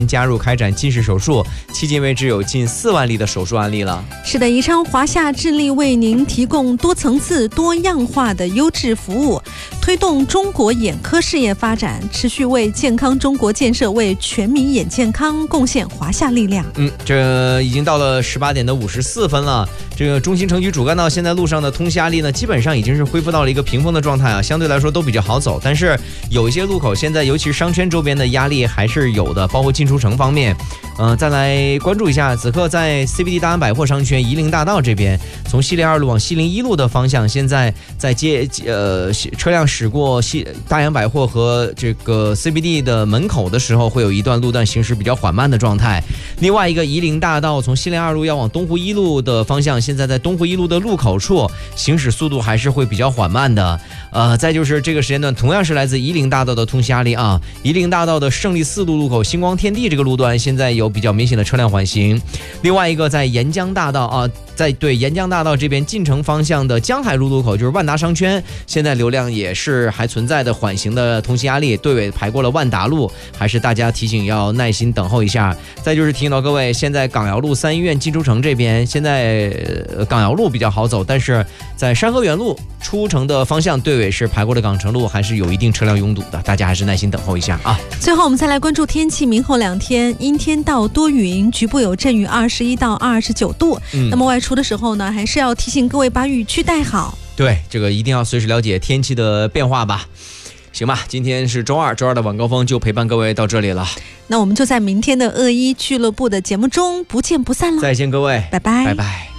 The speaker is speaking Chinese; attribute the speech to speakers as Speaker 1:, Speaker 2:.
Speaker 1: 加入开展近视手术，迄今为止有近4万例的手术案例了。
Speaker 2: 是的，宜昌华夏致力为您提供多层次、多样化的优质服务，推动中国眼科事业发展，持续为健康中国建设、为全民眼健康贡献华夏力量。
Speaker 1: 这已经到了18点的54分了。这个中心城区主干道现在路上的通行压力呢，基本上已经是恢复到了一个平峰的状态啊，相对来说都比较好走。但是有一些路口现在，尤其是商圈周边的压力还是有的，包括进出城方面。再来关注一下，此刻在 CBD 大安百货商圈、夷陵大道这边，从西陵2路往西陵1路的方向，现在在车辆驶过大安百货和这个 CBD 的门口的时候，会有一段路段行驶比较缓慢的状态。另外一个夷陵大道从西陵2路要往东湖1路的方向，现在在东湖1路的路口处行驶速度还是会比较缓慢的。再就是这个时间段同样是来自夷陵大道的通行压力啊，夷陵大道的胜利4路路口星光天地这个路段现在有比较明显的车辆缓行。另外一个在沿江大道啊，沿江大道这边进城方向的江海路路口，就是万达商圈，现在流量也是还存在的缓行的通行压力，队尾排过了万达路，还是大家提醒要耐心等候一下。再就是提醒到各位，现在港窑路3医院进出城这边，现在港窑路比较好走，但是在山河园路出城的方向，队尾是排过了港城路，还是有一定车辆拥堵的，大家还是耐心等候一下啊。
Speaker 2: 最后我们再来关注天气，明后2天阴天到多云，局部有阵雨，21到29度。那么外出的时候呢，还是要提醒各位把雨具带好。
Speaker 1: 对，这个一定要随时了解天气的变化吧。行吧，今天是周二的晚高峰就陪伴各位到这里了。
Speaker 2: 那我们就在明天的恶一俱乐部的节目中不见不散了。
Speaker 1: 再见各位，
Speaker 2: 拜拜，
Speaker 1: 拜拜。